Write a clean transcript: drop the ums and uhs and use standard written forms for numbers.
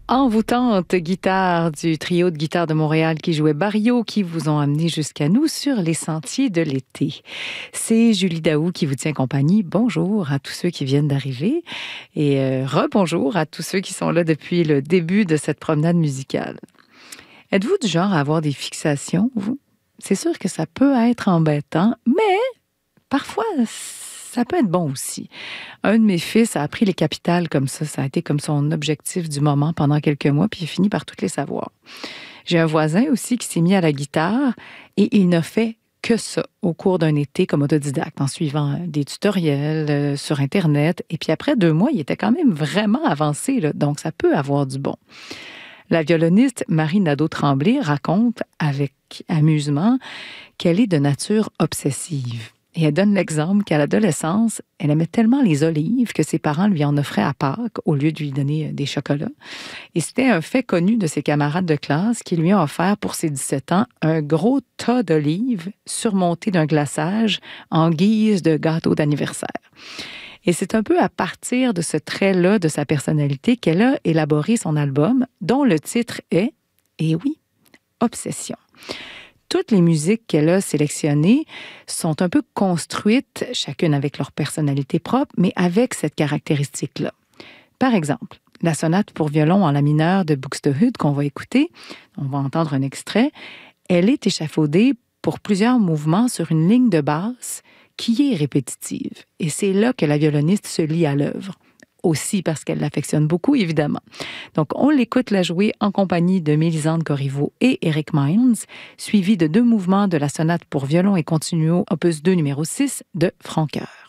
Envoûtante guitare du trio de guitare de Montréal qui jouait Barrio, qui vous ont amené jusqu'à nous sur les sentiers de l'été. C'est Julie Daou qui vous tient compagnie. Bonjour à tous ceux qui viennent d'arriver et rebonjour à tous ceux qui sont là depuis le début de cette promenade musicale. Êtes-vous du genre à avoir des fixations, vous? C'est sûr que ça peut être embêtant, mais parfois, ça peut être bon aussi. Un de mes fils a appris les capitales comme ça. Ça a été comme son objectif du moment pendant quelques mois, puis il a fini par toutes les savoir. J'ai un voisin aussi qui s'est mis à la guitare et il n'a fait que ça au cours d'un été comme autodidacte, en suivant des tutoriels sur Internet. Et puis après 2 mois, il était quand même vraiment avancé, là, donc ça peut avoir du bon. La violoniste Marie Nadeau-Tremblay raconte avec amusement qu'elle est de nature obsessive. Et elle donne l'exemple qu'à l'adolescence, elle aimait tellement les olives que ses parents lui en offraient à Pâques au lieu de lui donner des chocolats. Et c'était un fait connu de ses camarades de classe qui lui ont offert pour ses 17 ans un gros tas d'olives surmonté d'un glaçage en guise de gâteau d'anniversaire. Et c'est un peu à partir de ce trait-là de sa personnalité qu'elle a élaboré son album, dont le titre est, et oui, Obsession. Toutes les musiques qu'elle a sélectionnées sont un peu construites, chacune avec leur personnalité propre, mais avec cette caractéristique-là. Par exemple, la sonate pour violon en la mineur de Buxtehude qu'on va écouter, on va entendre un extrait, elle est échafaudée pour plusieurs mouvements sur une ligne de basse qui est répétitive. Et c'est là que la violoniste se lie à l'œuvre. Aussi parce qu'elle l'affectionne beaucoup, évidemment. Donc, on l'écoute la jouer en compagnie de Mélisande Corriveau et Eric Mines, suivi de 2 mouvements de la sonate pour violon et continuo, opus 2 numéro 6 de Francoeur.